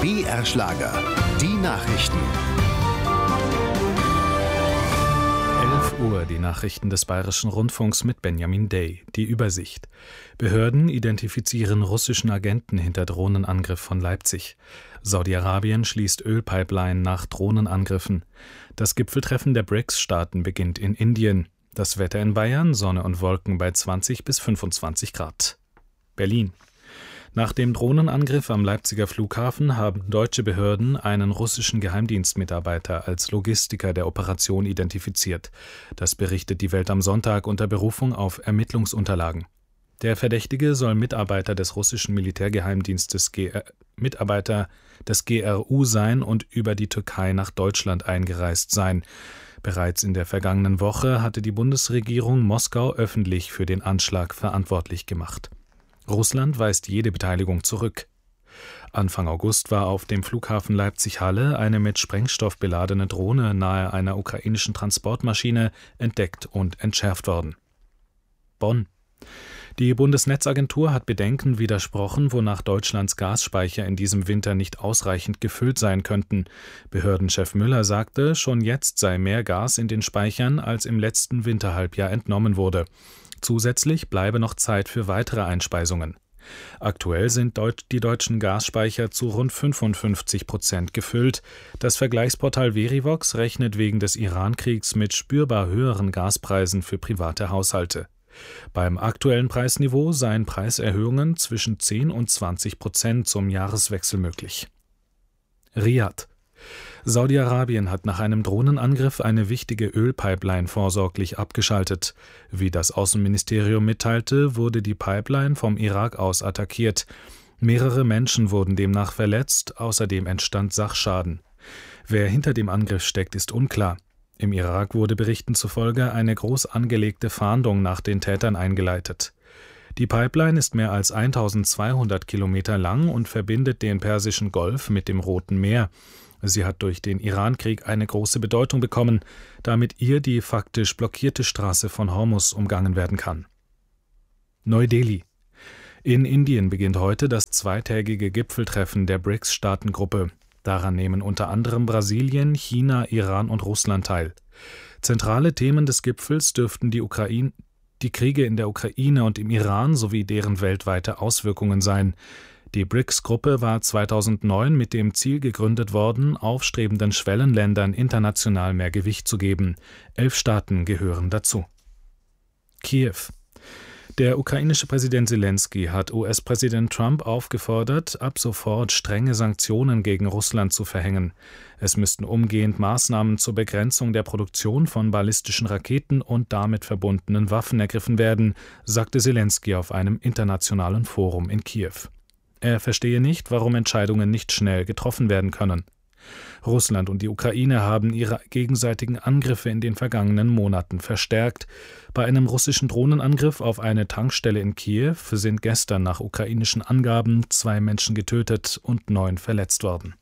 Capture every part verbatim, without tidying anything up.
B R Schlager, die Nachrichten. elf Uhr, die Nachrichten des Bayerischen Rundfunks mit Benjamin Day. Die Übersicht. Behörden identifizieren russischen Agenten hinter Drohnenangriff von Leipzig. Saudi-Arabien schließt Ölpipeline nach Drohnenangriffen. Das Gipfeltreffen der B R I C S-Staaten beginnt in Indien. Das Wetter in Bayern, Sonne und Wolken bei zwanzig bis fünfundzwanzig Grad. Berlin. Nach dem Drohnenangriff am Leipziger Flughafen haben deutsche Behörden einen russischen Geheimdienstmitarbeiter als Logistiker der Operation identifiziert. Das berichtet die Welt am Sonntag unter Berufung auf Ermittlungsunterlagen. Der Verdächtige soll Mitarbeiter des russischen Militärgeheimdienstes G R, Mitarbeiter des G R U sein und über die Türkei nach Deutschland eingereist sein. Bereits in der vergangenen Woche hatte die Bundesregierung Moskau öffentlich für den Anschlag verantwortlich gemacht. Russland weist jede Beteiligung zurück. Anfang August war auf dem Flughafen Leipzig-Halle eine mit Sprengstoff beladene Drohne nahe einer ukrainischen Transportmaschine entdeckt und entschärft worden. Bonn. Die Bundesnetzagentur hat Bedenken widersprochen, wonach Deutschlands Gasspeicher in diesem Winter nicht ausreichend gefüllt sein könnten. Behördenchef Müller sagte, schon jetzt sei mehr Gas in den Speichern, als im letzten Winterhalbjahr entnommen wurde. Zusätzlich bleibe noch Zeit für weitere Einspeisungen. Aktuell sind die deutschen Gasspeicher zu rund fünfundfünfzig Prozent gefüllt. Das Vergleichsportal Verivox rechnet wegen des Iran-Kriegs mit spürbar höheren Gaspreisen für private Haushalte. Beim aktuellen Preisniveau seien Preiserhöhungen zwischen zehn und zwanzig Prozent zum Jahreswechsel möglich. Riad. Saudi-Arabien hat nach einem Drohnenangriff eine wichtige Ölpipeline vorsorglich abgeschaltet. Wie das Außenministerium mitteilte, wurde die Pipeline vom Irak aus attackiert. Mehrere Menschen wurden demnach verletzt, außerdem entstand Sachschaden. Wer hinter dem Angriff steckt, ist unklar. Im Irak wurde Berichten zufolge eine groß angelegte Fahndung nach den Tätern eingeleitet. Die Pipeline ist mehr als eintausendzweihundert Kilometer lang und verbindet den Persischen Golf mit dem Roten Meer. Sie hat durch den Iran-Krieg eine große Bedeutung bekommen, da mit ihr die faktisch blockierte Straße von Hormuz umgangen werden kann. Neu-Delhi. In Indien beginnt heute das zweitägige Gipfeltreffen der B R I C S-Staatengruppe. Daran nehmen unter anderem Brasilien, China, Iran und Russland teil. Zentrale Themen des Gipfels dürften die Ukraine, die Kriege in der Ukraine und im Iran sowie deren weltweite Auswirkungen sein. Die B R I C S-Gruppe war zweitausendneun mit dem Ziel gegründet worden, aufstrebenden Schwellenländern international mehr Gewicht zu geben. Elf Staaten gehören dazu. Kiew. Der ukrainische Präsident Selenskyj hat U S-Präsident Trump aufgefordert, ab sofort strenge Sanktionen gegen Russland zu verhängen. Es müssten umgehend Maßnahmen zur Begrenzung der Produktion von ballistischen Raketen und damit verbundenen Waffen ergriffen werden, sagte Selenskyj auf einem internationalen Forum in Kiew. Er verstehe nicht, warum Entscheidungen nicht schnell getroffen werden können. Russland und die Ukraine haben ihre gegenseitigen Angriffe in den vergangenen Monaten verstärkt. Bei einem russischen Drohnenangriff auf eine Tankstelle in Kiew sind gestern nach ukrainischen Angaben zwei Menschen getötet und neun verletzt worden.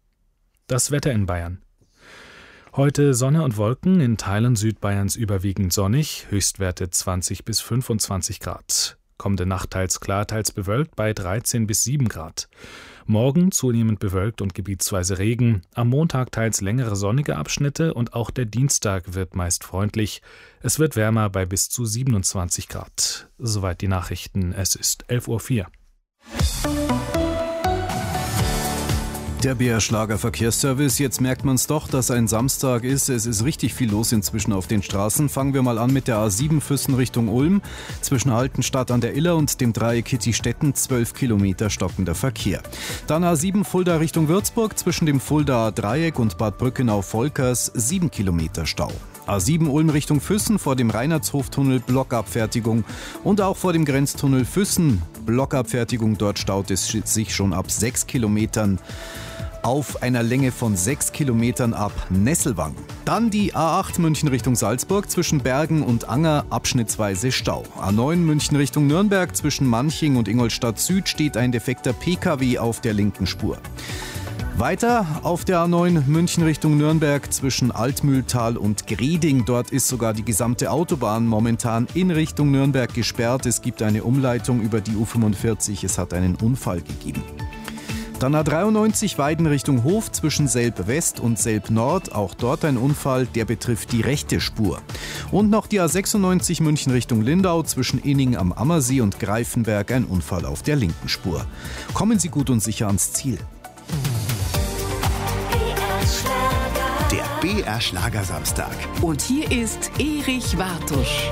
Das Wetter in Bayern. Heute Sonne und Wolken, in Teilen Südbayerns überwiegend sonnig, Höchstwerte zwanzig bis fünfundzwanzig Grad. Kommende Nacht teils klar, teils bewölkt bei dreizehn bis sieben Grad. Morgen zunehmend bewölkt und gebietsweise Regen. Am Montag teils längere sonnige Abschnitte und auch der Dienstag wird meist freundlich. Es wird wärmer bei bis zu siebenundzwanzig Grad. Soweit die Nachrichten. Es ist elf Uhr vier. Der B R Schlager Verkehrsservice. Jetzt merkt man es doch, dass ein Samstag ist. Es ist richtig viel los inzwischen auf den Straßen. Fangen wir mal an mit der A sieben Füssen Richtung Ulm. Zwischen Altenstadt an der Iller und dem Dreieck Kittistetten zwölf Kilometer stockender Verkehr. Dann A sieben Fulda Richtung Würzburg. Zwischen dem Fuldaer Dreieck und Bad Brückenau-Volkers sieben Kilometer Stau. A sieben Ulm Richtung Füssen vor dem Reinhardshoftunnel Blockabfertigung und auch vor dem Grenztunnel Füssen Blockabfertigung. Dort staut es sich schon ab sechs Kilometern. Auf einer Länge von sechs Kilometern ab Nesselwang. Dann die A acht München Richtung Salzburg zwischen Bergen und Anger abschnittsweise Stau. A neun München Richtung Nürnberg zwischen Manching und Ingolstadt Süd steht ein defekter P K W auf der linken Spur. Weiter auf der A neun München Richtung Nürnberg zwischen Altmühltal und Greding. Dort ist sogar die gesamte Autobahn momentan in Richtung Nürnberg gesperrt. Es gibt eine Umleitung über die U fünfundvierzig. Es hat einen Unfall gegeben. Dann A dreiundneunzig Weiden Richtung Hof zwischen Selb West und Selb Nord. Auch dort ein Unfall, der betrifft die rechte Spur. Und noch die A sechsundneunzig München Richtung Lindau zwischen Inning am Ammersee und Greifenberg ein Unfall auf der linken Spur. Kommen Sie gut und sicher ans Ziel. Der B R Schlagersamstag. Und hier ist Erich Wartusch.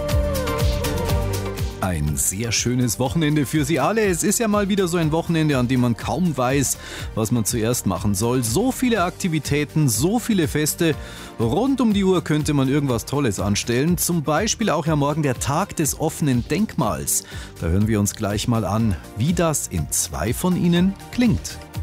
Ein sehr schönes Wochenende für Sie alle. Es ist ja mal wieder so ein Wochenende, an dem man kaum weiß, was man zuerst machen soll. So viele Aktivitäten, so viele Feste. Rund um die Uhr könnte man irgendwas Tolles anstellen. Zum Beispiel auch ja morgen der Tag des offenen Denkmals. Da hören wir uns gleich mal an, wie das in zwei von ihnen klingt.